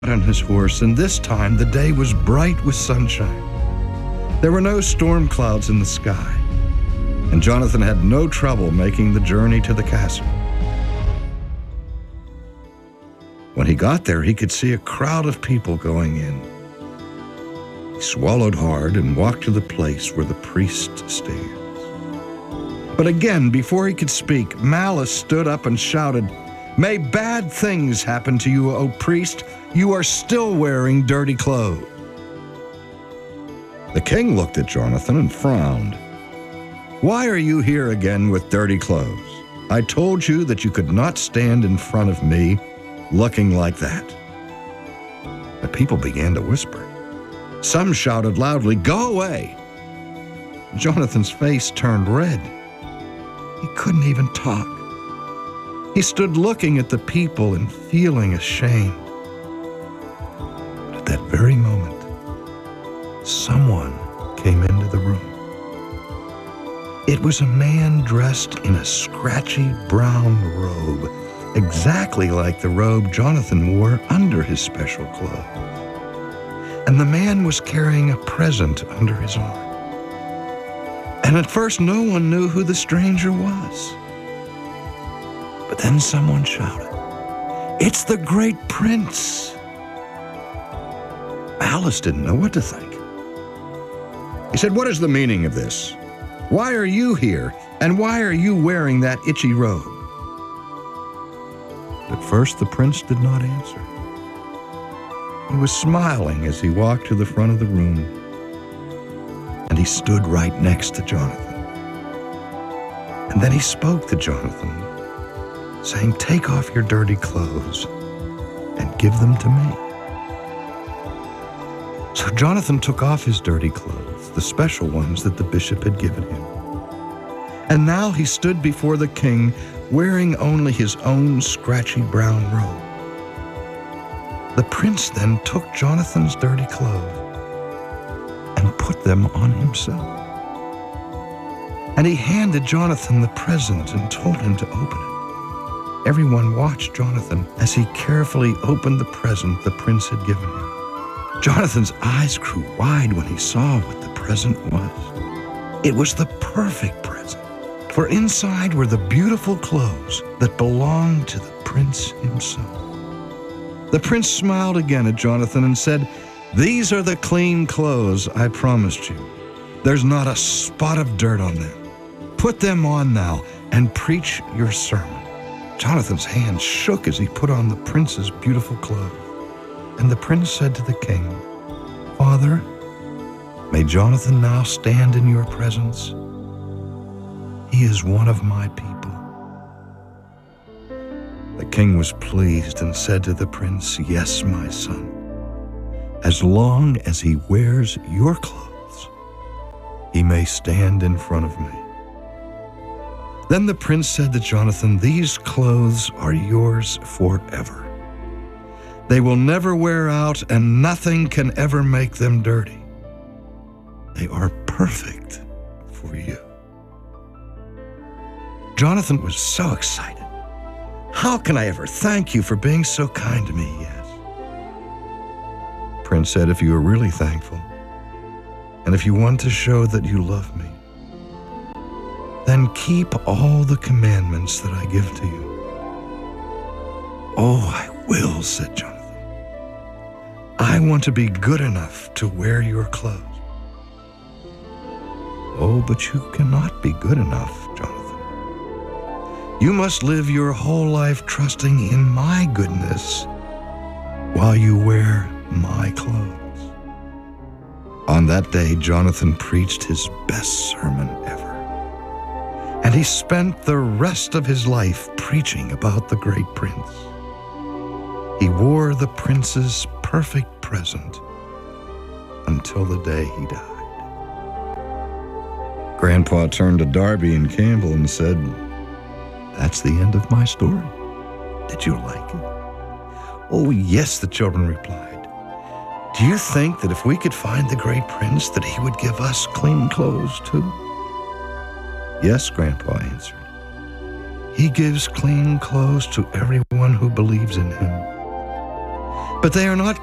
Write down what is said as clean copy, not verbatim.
on his horse, and this time the day was bright with sunshine. There were no storm clouds in the sky, and Jonathan had no trouble making the journey to the castle. When he got there, he could see a crowd of people going in. He swallowed hard and walked to the place where the priest stands. But again, before he could speak, Malice stood up and shouted, "May bad things happen to you, O priest. You are still wearing dirty clothes." The king looked at Jonathan and frowned. "Why are you here again with dirty clothes? I told you that you could not stand in front of me looking like that." The people began to whisper. Some shouted loudly, "Go away!" Jonathan's face turned red. He couldn't even talk. He stood looking at the people and feeling ashamed. But at that very moment, someone came into the room. It was a man dressed in a scratchy brown robe, exactly like the robe Jonathan wore under his special clothes. And the man was carrying a present under his arm. And at first no one knew who the stranger was. But then someone shouted, "It's the great prince!" Alice didn't know what to think. He said, "What is the meaning of this? Why are you here, and why are you wearing that itchy robe?" At first the prince did not answer. He was smiling as he walked to the front of the room, and he stood right next to Jonathan. And then he spoke to Jonathan, saying, "Take off your dirty clothes and give them to me." So Jonathan took off his dirty clothes, the special ones that the bishop had given him. And now he stood before the king wearing only his own scratchy brown robe. The prince then took Jonathan's dirty clothes and put them on himself. And he handed Jonathan the present and told him to open it. Everyone watched Jonathan as he carefully opened the present the prince had given him. Jonathan's eyes grew wide when he saw what the present was. It was the perfect present, for inside were the beautiful clothes that belonged to the prince himself. The prince smiled again at Jonathan and said, "These are the clean clothes I promised you. There's not a spot of dirt on them. Put them on now and preach your sermon." Jonathan's hands shook as he put on the prince's beautiful clothes. And the prince said to the king, "Father, may Jonathan now stand in your presence. He is one of my people." The king was pleased and said to the prince, "Yes, my son. As long as he wears your clothes, he may stand in front of me." Then the prince said to Jonathan, "These clothes are yours forever. They will never wear out, and nothing can ever make them dirty. They are perfect for you." Jonathan was so excited. "How can I ever thank you for being so kind to me?" he asked. The prince said, "If you are really thankful, and if you want to show that you love me, then keep all the commandments that I give to you." "Oh, I will," said Jonathan. "I want to be good enough to wear your clothes." "Oh, but you cannot be good enough, Jonathan. You must live your whole life trusting in my goodness while you wear my clothes." On that day, Jonathan preached his best sermon ever. And he spent the rest of his life preaching about the great prince. He wore the prince's perfect present until the day he died. Grandpa turned to Darby and Campbell and said, "That's the end of my story. Did you like it?" "Oh, yes," the children replied. "Do you think that if we could find the great prince, that he would give us clean clothes too?" "Yes," Grandpa answered. "He gives clean clothes to everyone who believes in him. but they are not